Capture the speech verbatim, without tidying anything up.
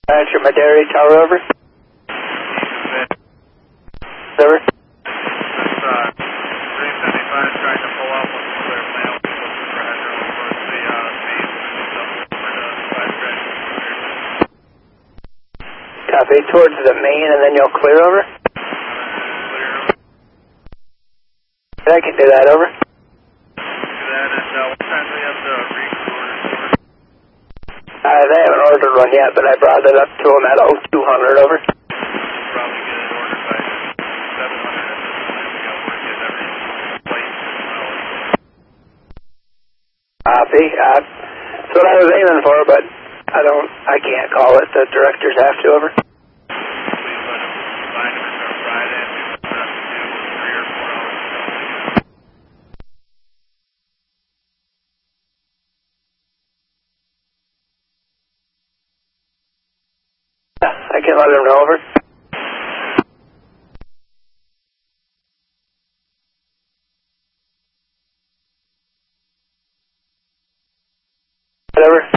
Roger, Madera Tower, over. Over. That's uh, three seventy-five trying to pull out with clear mail. Looking for header over the uh, main stuff over to five track. Copy, towards the main and then you'll clear over? Clear. I can do that, over. Do that, and uh, what time do we have the recruit orders over? Uh, they haven't ordered one yet, but I brought it up to them at oh two hundred, over. Probably get it ordered by seven hundred at this point. We got work getting everything placed as well. Copy. Uh, that's what I was aiming for, but I don't, I can't call it. The directors have to, over. Please let them find them for Friday and do what we have to do three or four hours ago. I can let them know, over. Whatever.